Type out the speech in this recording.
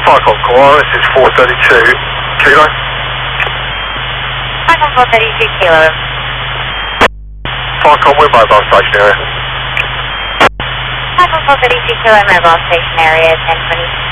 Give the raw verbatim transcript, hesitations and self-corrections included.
Falcon Core, this is four thirty-two Kilo. Falcon four thirty-two Kilo. Falcon, we're mobile station area. Falcon four thirty-two Kilo, mobile station area, ten twenty.